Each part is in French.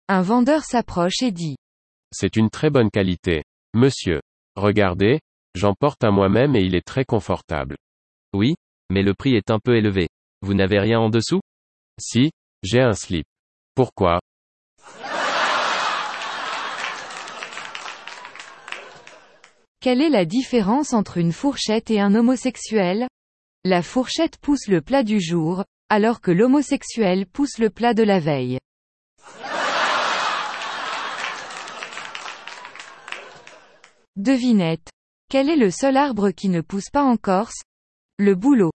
Un vendeur s'approche et dit. C'est une très bonne qualité. Monsieur. Regardez, j'en porte un moi-même et il est très confortable. Oui, mais le prix est un peu élevé. Vous n'avez rien en dessous? Si, j'ai un slip. Pourquoi? Quelle est la différence entre une fourchette et un homosexuel? La fourchette pousse le plat du jour, alors que l'homosexuel pousse le plat de la veille. Devinette. Quel est le seul arbre qui ne pousse pas en Corse? Le bouleau.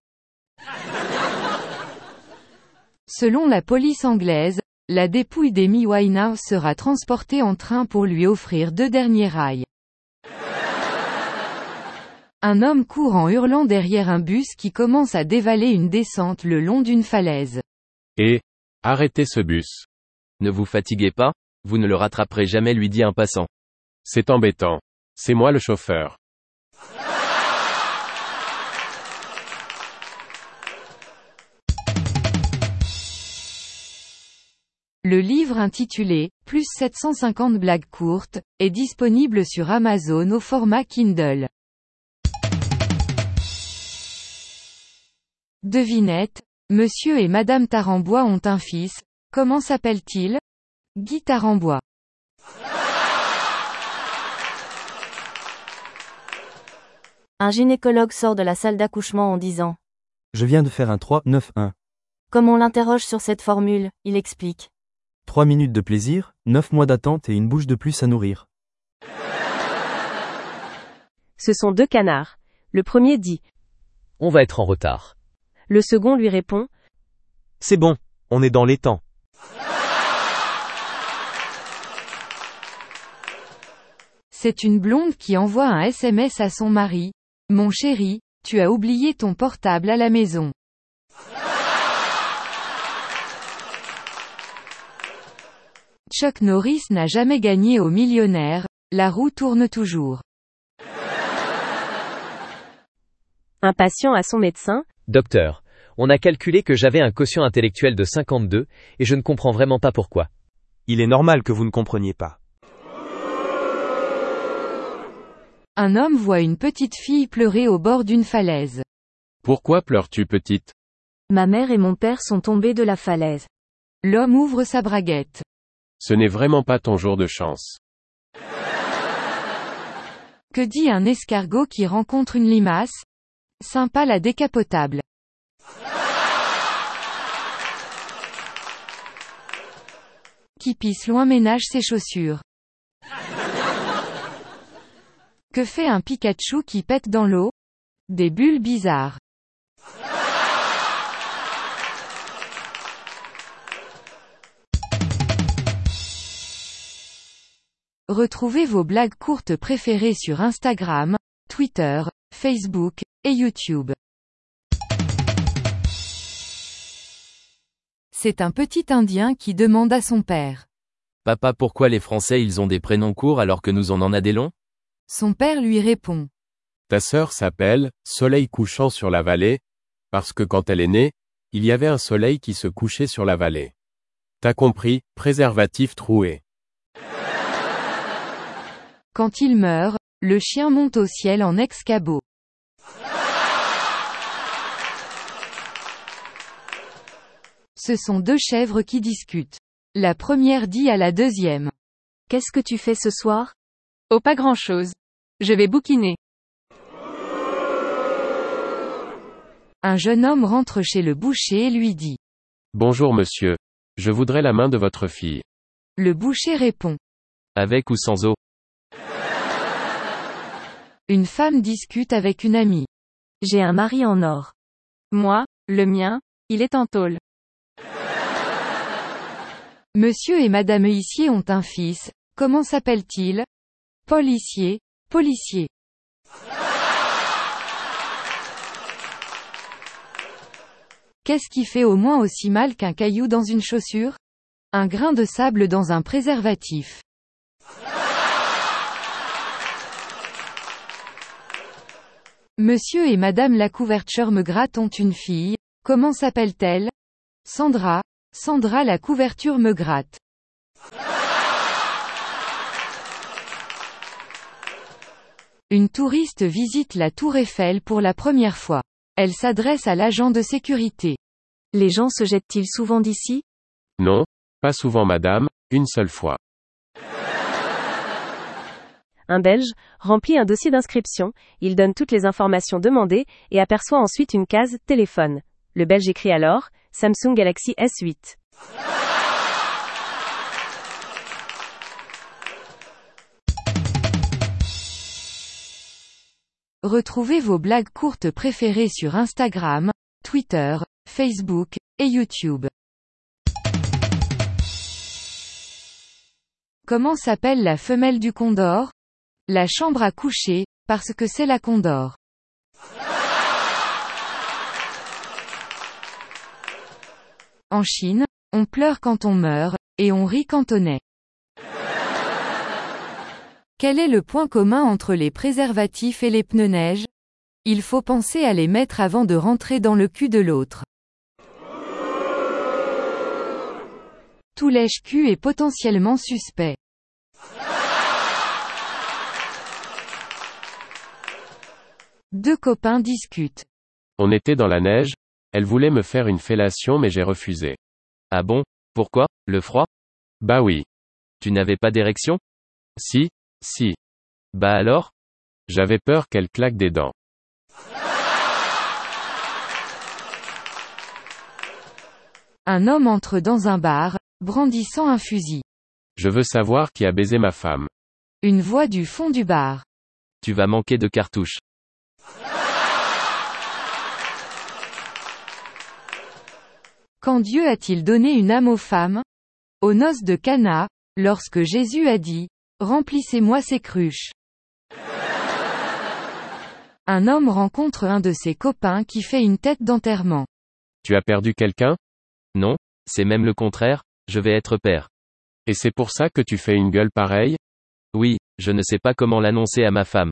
Selon la police anglaise, la dépouille d'Amy Winehouse sera transportée en train pour lui offrir 2 derniers rails. Un homme court en hurlant derrière un bus qui commence à dévaler une descente le long d'une falaise. Arrêtez ce bus. Ne vous fatiguez pas, vous ne le rattraperez jamais, lui dit un passant. C'est embêtant. C'est moi le chauffeur. Le livre intitulé « Plus 750 blagues courtes » est disponible sur Amazon au format Kindle. Devinette. Monsieur et Madame Tarambois ont un fils. Comment s'appelle-t-il? Guy Tarambois. Un gynécologue sort de la salle d'accouchement en disant. Je viens de faire un 3-9-1. Comme on l'interroge sur cette formule, il explique. 3 minutes de plaisir, 9 mois d'attente et une bouche de plus à nourrir. Ce sont 2 canards. Le premier dit. On va être en retard. Le second lui répond. C'est bon, on est dans les temps. C'est une blonde qui envoie un SMS à son mari. Mon chéri, tu as oublié ton portable à la maison. Chuck Norris n'a jamais gagné au millionnaire, la roue tourne toujours. Un patient à son médecin. Docteur, on a calculé que j'avais un quotient intellectuel de 52, et je ne comprends vraiment pas pourquoi. Il est normal que vous ne compreniez pas. Un homme voit une petite fille pleurer au bord d'une falaise. Pourquoi pleures-tu, petite? Ma mère et mon père sont tombés de la falaise. L'homme ouvre sa braguette. Ce n'est vraiment pas ton jour de chance. Que dit un escargot qui rencontre une limace? Sympa la décapotable. Qui pisse loin ménage ses chaussures. Que fait un Pikachu qui pète dans l'eau? Des bulles bizarres. Retrouvez vos blagues courtes préférées sur Instagram, Twitter, Facebook, et YouTube. C'est un petit Indien qui demande à son père. Papa, pourquoi les Français ils ont des prénoms courts alors que nous on en a des longs? Son père lui répond. Ta sœur s'appelle Soleil couchant sur la vallée, parce que quand elle est née, il y avait un soleil qui se couchait sur la vallée. T'as compris, préservatif troué. Quand il meurt, le chien monte au ciel en ex-cabot. Ce sont 2 chèvres qui discutent. La première dit à la deuxième. Qu'est-ce que tu fais ce soir? Oh, pas grand-chose. Je vais bouquiner. Un jeune homme rentre chez le boucher et lui dit. Bonjour monsieur. Je voudrais la main de votre fille. Le boucher répond. Avec ou sans eau? Une femme discute avec une amie. J'ai un mari en or. Moi, le mien, il est en tôle. Monsieur et madame Huissier ont un fils. Comment s'appelle-t-il? Paul Huissier, policier. Qu'est-ce qui fait au moins aussi mal qu'un caillou dans une chaussure? Un grain de sable dans un préservatif. Monsieur et madame la couverture me gratte ont une fille. Comment s'appelle-t-elle? Sandra. Sandra la couverture me gratte. Une touriste visite la tour Eiffel pour la première fois. Elle s'adresse à l'agent de sécurité. Les gens se jettent-ils souvent d'ici? Non, pas souvent madame, une seule fois. Un Belge remplit un dossier d'inscription, il donne toutes les informations demandées et aperçoit ensuite une case « Téléphone ». Le Belge écrit alors « Samsung Galaxy S8 ». Retrouvez vos blagues courtes préférées sur Instagram, Twitter, Facebook, et YouTube. Comment s'appelle la femelle du condor? La chambre à coucher, parce que c'est la condor. En Chine, on pleure quand on meurt, et on rit quand on naît. Quel est le point commun entre les préservatifs et les pneus neige? Il faut penser à les mettre avant de rentrer dans le cul de l'autre. Tout lèche-cul est potentiellement suspect. Deux copains discutent. On était dans la neige, elle voulait me faire une fellation mais j'ai refusé. Ah bon? Pourquoi? Le froid? Bah oui. Tu n'avais pas d'érection? Si. Bah alors? J'avais peur qu'elle claque des dents. Un homme entre dans un bar, brandissant un fusil. Je veux savoir qui a baisé ma femme. Une voix du fond du bar. Tu vas manquer de cartouches. Quand Dieu a-t-il donné une âme aux femmes? Aux noces de Cana, lorsque Jésus a dit, « Remplissez-moi ces cruches ». Un homme rencontre un de ses copains qui fait une tête d'enterrement. Tu as perdu quelqu'un? Non, c'est même le contraire, je vais être père. Et c'est pour ça que tu fais une gueule pareille? Oui, je ne sais pas comment l'annoncer à ma femme.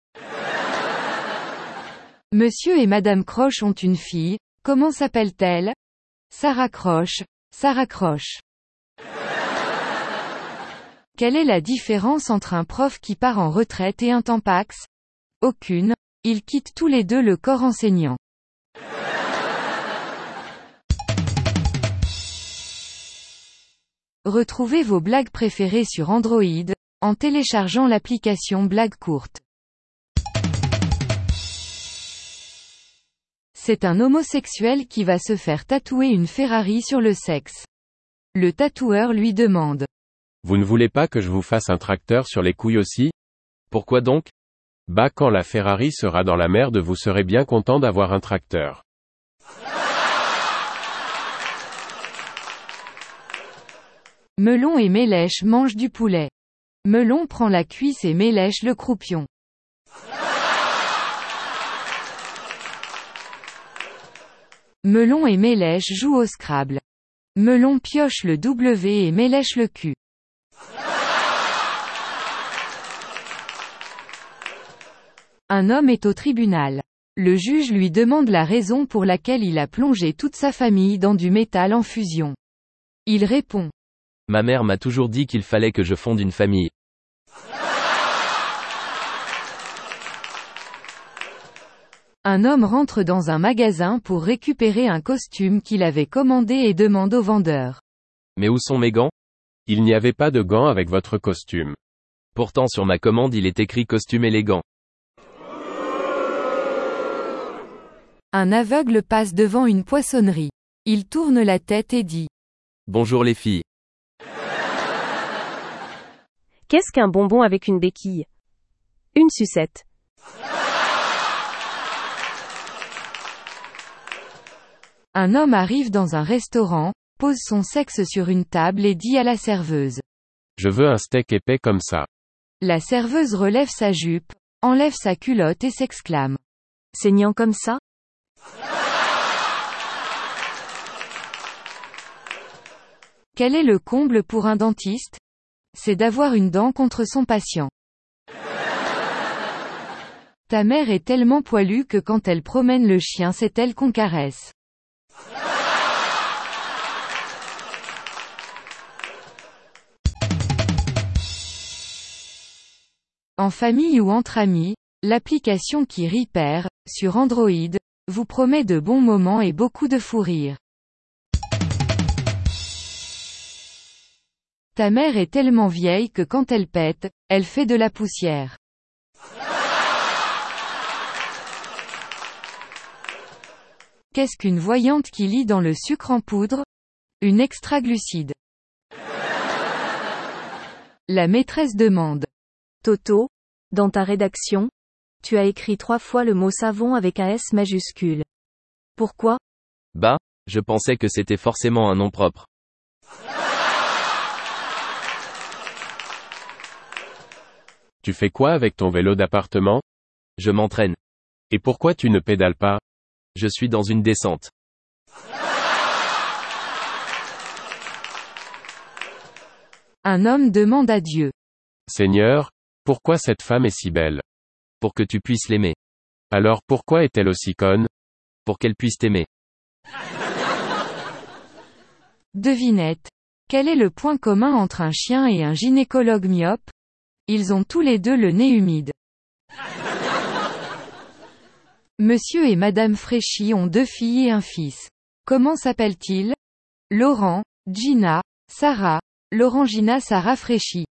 Monsieur et Madame Croche ont une fille, comment s'appelle-t-elle? Sarah Croche, Sarah Croche. Quelle est la différence entre un prof qui part en retraite et un tampax? Aucune, ils quittent tous les deux le corps enseignant. Retrouvez vos blagues préférées sur Android, en téléchargeant l'application Blagues courtes. C'est un homosexuel qui va se faire tatouer une Ferrari sur le sexe. Le tatoueur lui demande. Vous ne voulez pas que je vous fasse un tracteur sur les couilles aussi? Pourquoi donc? Bah quand la Ferrari sera dans la merde vous serez bien content d'avoir un tracteur. Melon et Mélèche mangent du poulet. Melon prend la cuisse et Mélèche le croupion. Melon et Mélèche jouent au Scrabble. Melon pioche le W et Mélèche le Q. Un homme est au tribunal. Le juge lui demande la raison pour laquelle il a plongé toute sa famille dans du métal en fusion. Il répond. Ma mère m'a toujours dit qu'il fallait que je fonde une famille. Un homme rentre dans un magasin pour récupérer un costume qu'il avait commandé et demande au vendeur. Mais où sont mes gants? Il n'y avait pas de gants avec votre costume. Pourtant sur ma commande il est écrit costume élégant. Un aveugle passe devant une poissonnerie. Il tourne la tête et dit. Bonjour les filles. Qu'est-ce qu'un bonbon avec une béquille? Une sucette. Un homme arrive dans un restaurant, pose son sexe sur une table et dit à la serveuse. Je veux un steak épais comme ça. La serveuse relève sa jupe, enlève sa culotte et s'exclame. Saignant comme ça? Quel est le comble pour un dentiste? C'est d'avoir une dent contre son patient. Ta mère est tellement poilue que quand elle promène le chien c'est elle qu'on caresse. En famille ou entre amis, l'application qui rit perd, sur Android, vous promet de bons moments et beaucoup de fou rire. Ta mère est tellement vieille que quand elle pète, elle fait de la poussière. Qu'est-ce qu'une voyante qui lit dans le sucre en poudre? Une extraglucide. La maîtresse demande. Toto, dans ta rédaction, tu as écrit 3 fois le mot savon avec un S majuscule. Pourquoi? Bah, je pensais que c'était forcément un nom propre. Tu fais quoi avec ton vélo d'appartement? Je m'entraîne. Et pourquoi tu ne pédales pas? Je suis dans une descente. Un homme demande à Dieu. Seigneur, pourquoi cette femme est si belle? Pour que tu puisses l'aimer. Alors pourquoi est-elle aussi conne? Pour qu'elle puisse t'aimer. Devinette. Quel est le point commun entre un chien et un gynécologue myope? Ils ont tous les deux le nez humide. Monsieur et Madame Fréchy ont 2 filles et un fils. Comment s'appellent-ils? Laurent, Gina, Sarah, Laurent-Gina Sarah Fréchy.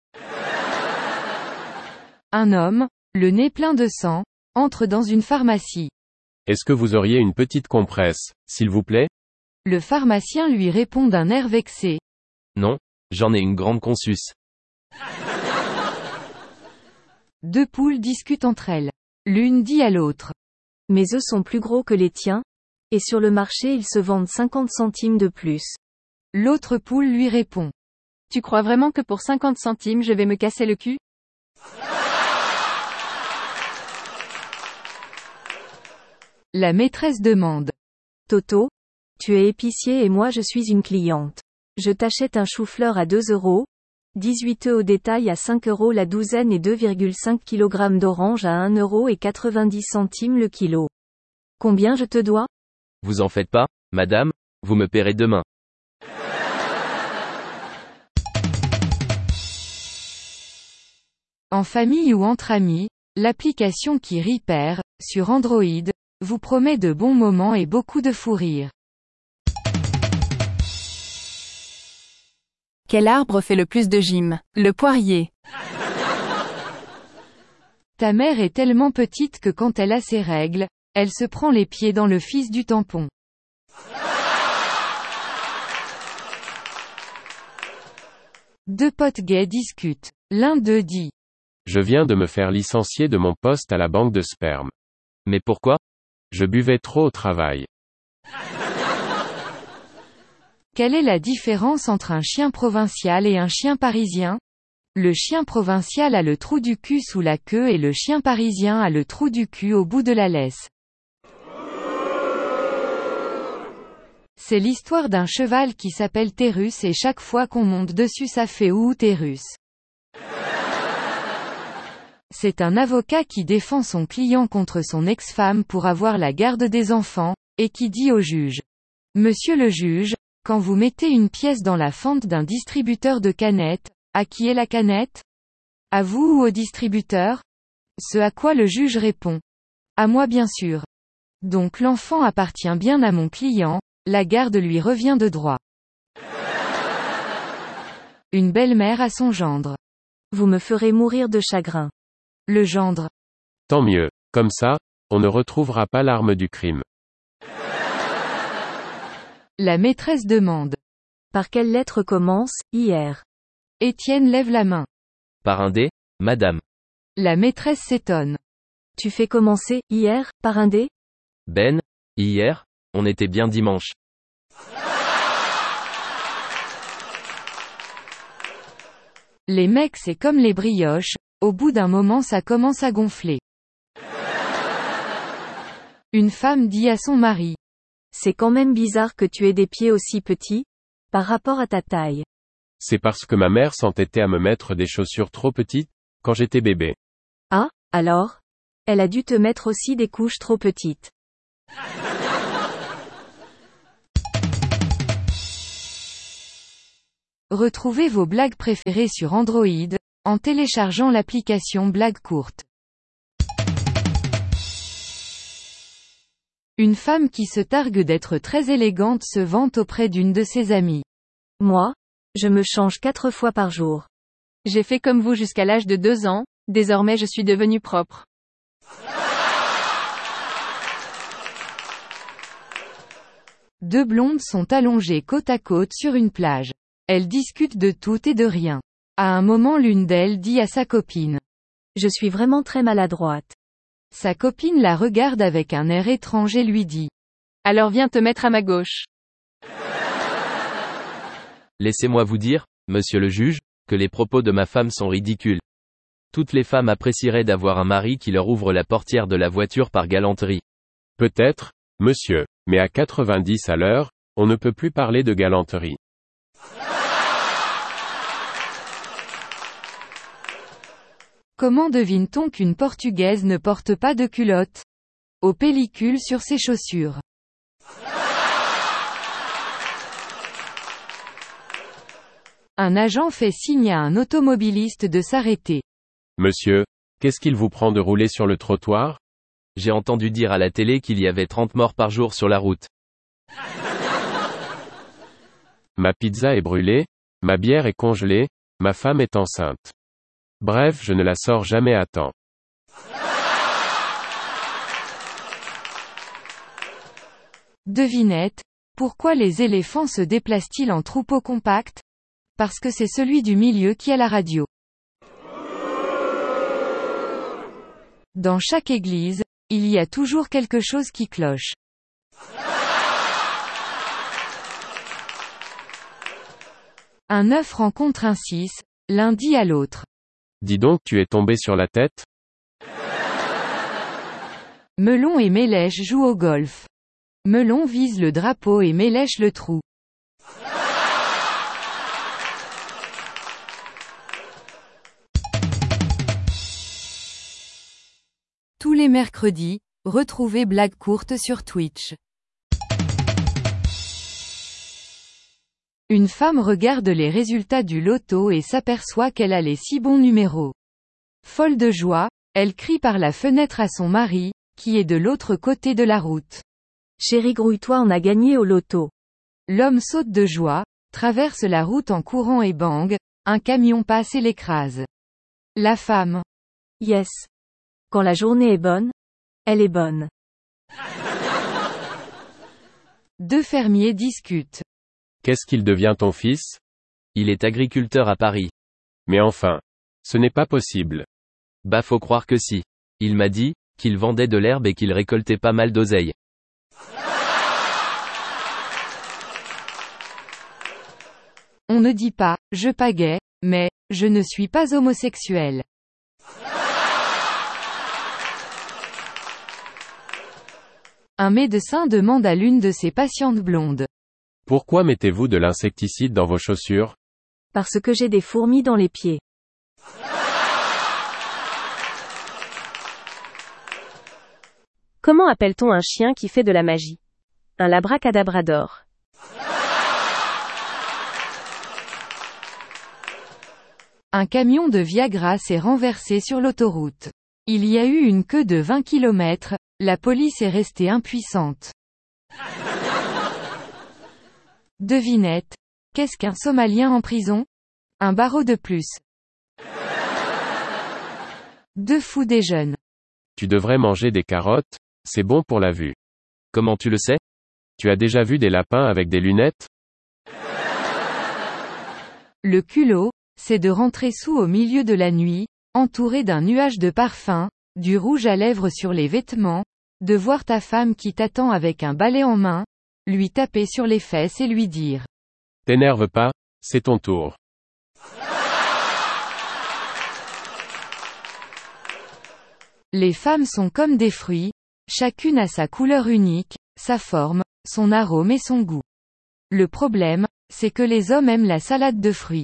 Un homme, le nez plein de sang, entre dans une pharmacie. Est-ce que vous auriez une petite compresse, s'il vous plaît? Le pharmacien lui répond d'un air vexé. Non, j'en ai une grande consus. 2 poules discutent entre elles. L'une dit à l'autre. Mes œufs sont plus gros que les tiens, et sur le marché ils se vendent 50 centimes de plus. L'autre poule lui répond. Tu crois vraiment que pour 50 centimes je vais me casser le cul? La maîtresse demande. Toto, tu es épicier et moi je suis une cliente. Je t'achète un chou-fleur à 2 €, 18 œufs au détail à 5 € la douzaine et 2,5 kg d'oranges à 1,90 € le kilo. Combien je te dois? Vous en faites pas, madame, vous me paierez demain. En famille ou entre amis, l'application qui rit perd, sur Android, vous promet de bons moments et beaucoup de fou rire. Quel arbre fait le plus de gym? Le poirier. Ta mère est tellement petite que quand elle a ses règles, elle se prend les pieds dans le fils du tampon. Deux potes gays discutent. L'un d'eux dit. Je viens de me faire licencier de mon poste à la banque de sperme. Mais pourquoi? Je buvais trop au travail. Quelle est la différence entre un chien provincial et un chien parisien? Le chien provincial a le trou du cul sous la queue et le chien parisien a le trou du cul au bout de la laisse. C'est l'histoire d'un cheval qui s'appelle Térus et chaque fois qu'on monte dessus ça fait ouh Térus. C'est un avocat qui défend son client contre son ex-femme pour avoir la garde des enfants, et qui dit au juge. Monsieur le juge, quand vous mettez une pièce dans la fente d'un distributeur de canettes, à qui est la canette? À vous ou au distributeur? Ce à quoi le juge répond. À moi bien sûr. Donc l'enfant appartient bien à mon client, la garde lui revient de droit. Une belle-mère à son gendre. Vous me ferez mourir de chagrin. Le gendre. Tant mieux. Comme ça, on ne retrouvera pas l'arme du crime. La maîtresse demande. Par quelle lettre commence, hier? Étienne lève la main. Par un D, madame. La maîtresse s'étonne. Tu fais commencer, hier, par un D? Ben, hier, on était bien dimanche. Les mecs c'est comme les brioches, au bout d'un moment ça commence à gonfler. Une femme dit à son mari. C'est quand même bizarre que tu aies des pieds aussi petits, par rapport à ta taille. C'est parce que ma mère s'entêtait à me mettre des chaussures trop petites, quand j'étais bébé. Ah, alors? Elle a dû te mettre aussi des couches trop petites. Retrouvez vos blagues préférées sur Android, en téléchargeant l'application Blague Courte. Une femme qui se targue d'être très élégante se vante auprès d'une de ses amies. Moi, je me change 4 fois par jour. J'ai fait comme vous jusqu'à l'âge de 2 ans, désormais je suis devenue propre. Deux blondes sont allongées côte à côte sur une plage. Elles discutent de tout et de rien. À un moment, l'une d'elles dit à sa copine. Je suis vraiment très maladroite. Sa copine la regarde avec un air étrange et lui dit. Alors viens te mettre à ma gauche. Laissez-moi vous dire, monsieur le juge, que les propos de ma femme sont ridicules. Toutes les femmes apprécieraient d'avoir un mari qui leur ouvre la portière de la voiture par galanterie. Peut-être, monsieur, mais à 90 à l'heure, on ne peut plus parler de galanterie. Comment devine-t-on qu'une Portugaise ne porte pas de culotte? Aux pellicules sur ses chaussures. Un agent fait signe à un automobiliste de s'arrêter. Monsieur, qu'est-ce qu'il vous prend de rouler sur le trottoir? J'ai entendu dire à la télé qu'il y avait 30 morts par jour sur la route. Ma pizza est brûlée, ma bière est congelée, ma femme est enceinte. Bref, je ne la sors jamais à temps. Devinette, pourquoi les éléphants se déplacent-ils en troupeau compact? Parce que c'est celui du milieu qui a la radio. Dans chaque église, il y a toujours quelque chose qui cloche. Un œuf rencontre un 6, l'un dit à l'autre. Dis donc, tu es tombé sur la tête? Melon et Mélèche jouent au golf. Melon vise le drapeau et Mélèche le trou. Tous les mercredis, retrouvez Blague courte sur Twitch. Une femme regarde les résultats du loto et s'aperçoit qu'elle a les 6 bons numéros. Folle de joie, elle crie par la fenêtre à son mari, qui est de l'autre côté de la route. Chérie, grouille-toi, on a gagné au loto. L'homme saute de joie, traverse la route en courant et bang, un camion passe et l'écrase. La femme. Yes. Quand la journée est bonne, elle est bonne. Deux fermiers discutent. Qu'est-ce qu'il devient ton fils? Il est agriculteur à Paris. Mais enfin. Ce n'est pas possible. Bah faut croire que si. Il m'a dit, qu'il vendait de l'herbe et qu'il récoltait pas mal d'oseille. On ne dit pas, je pagaie, mais, je ne suis pas homosexuel. Un médecin demande à l'une de ses patientes blondes. Pourquoi mettez-vous de l'insecticide dans vos chaussures? Parce que j'ai des fourmis dans les pieds. Comment appelle-t-on un chien qui fait de la magie? Un labracadabrador. Un camion de Viagra s'est renversé sur l'autoroute. Il y a eu une queue de 20 km, la police est restée impuissante. Devinette. Qu'est-ce qu'un Somalien en prison? Un barreau de plus. Deux fous déjeunent. Tu devrais manger des carottes, c'est bon pour la vue. Comment tu le sais? Tu as déjà vu des lapins avec des lunettes? Le culot, c'est de rentrer sous au milieu de la nuit, entouré d'un nuage de parfum, du rouge à lèvres sur les vêtements, de voir ta femme qui t'attend avec un balai en main, lui taper sur les fesses et lui dire. T'énerve pas, c'est ton tour. Les femmes sont comme des fruits, chacune a sa couleur unique, sa forme, son arôme et son goût. Le problème, c'est que les hommes aiment la salade de fruits.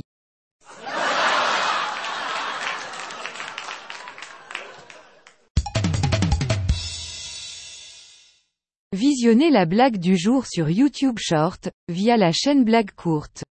Visionnez la blague du jour sur YouTube Short, via la chaîne Blague courte.